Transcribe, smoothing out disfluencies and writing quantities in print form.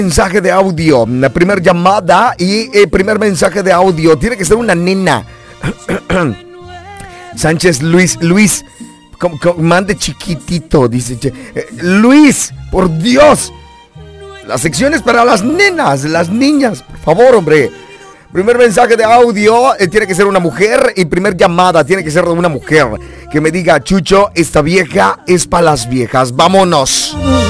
Mensaje de audio, la primera llamada y el primer mensaje de audio. Tiene que ser una nena. Sánchez Luis, mande chiquitito, dice. Luis, por Dios. La sección es para las nenas, las niñas. Por favor, hombre. Primer mensaje de audio tiene que ser una mujer. Y primer llamada tiene que ser de una mujer que me diga: Chucho, esta vieja es para las viejas. Vámonos.